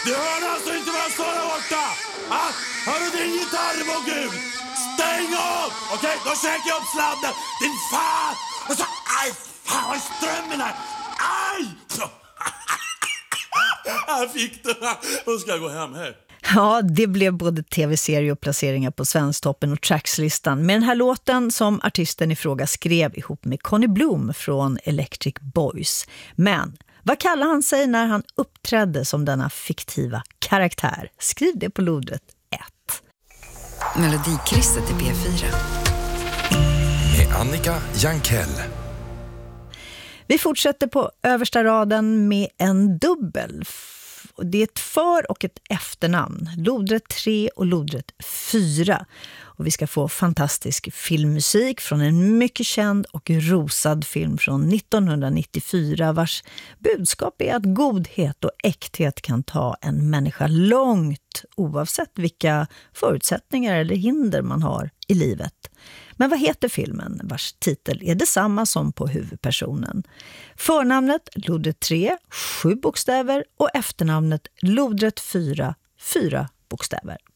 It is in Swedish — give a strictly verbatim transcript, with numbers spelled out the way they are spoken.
Du hör alltså inte vad jag står där borta! Ah, hör du din gitarrmogul? Stäng av! Okej, då käkar jag upp sladden. Din fan! Och så, aj, fan vad strömmen här! Aj! Jag fick det. Då ska jag gå hem här. Ja, det blev både tv-serie och placeringar på Svensktoppen och Trackslistan. Med den här låten som artisten i fråga skrev ihop med Conny Bloom från Electric Boys. Men vad kallar han sig när han uppträdde som denna fiktiva karaktär? Skriv det på lodret ett. Melodikrysset i P fyra. Med Annika Jankell. Vi fortsätter på översta raden med en dubbel. Det är ett för- och ett efternamn. Lodret tre och lodret fyra. Och vi ska få fantastisk filmmusik från en mycket känd och rosad film från nittonhundranittiofyra vars budskap är att godhet och äkthet kan ta en människa långt oavsett vilka förutsättningar eller hinder man har i livet. Men vad heter filmen vars titel är detsamma som på huvudpersonen? Förnamnet lodret tre, sju bokstäver och efternamnet lodret fyra, fyra bokstäver.